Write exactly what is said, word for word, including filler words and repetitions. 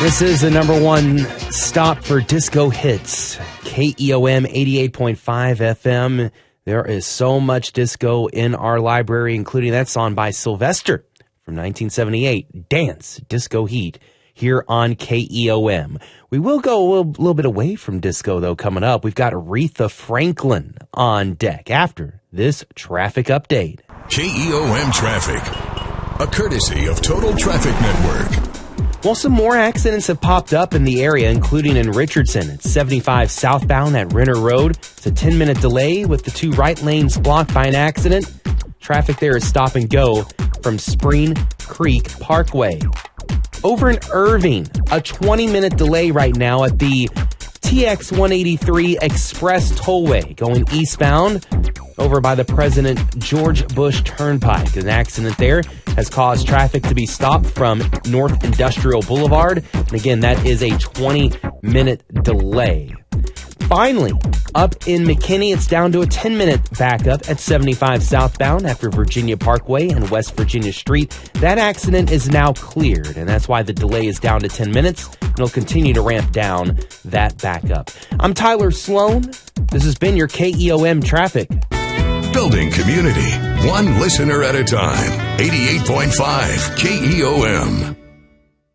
This is the number one stop for disco hits. K E O M eighty-eight point five F M. There is so much disco in our library, including that song by Sylvester from nineteen seventy-eight, Dance, Disco Heat, here on K E O M. We will go a little, little bit away from disco, though, coming up. We've got Aretha Franklin on deck after this traffic update. K E O M Traffic, a courtesy of Total Traffic Network. Well, some more accidents have popped up in the area, including in Richardson. It's seventy-five southbound at Renner Road. It's a ten-minute delay with the two right lanes blocked by an accident. Traffic there is stop and go from Spring Creek Parkway. Over in Irving, a twenty-minute delay right now at the T X one eighty-three Express Tollway going eastbound over by the President George Bush Turnpike. An accident there has caused traffic to be stopped from North Industrial Boulevard. And again, that is a twenty-minute delay. Finally, up in McKinney, it's down to a ten-minute backup at seventy-five southbound after Virginia Parkway and West Virginia Street. That accident is now cleared, and that's why the delay is down to ten minutes. And it'll continue to ramp down that backup. I'm Tyler Sloan. This has been your K E O M Traffic. Building community, one listener at a time. eighty-eight point five K E O M.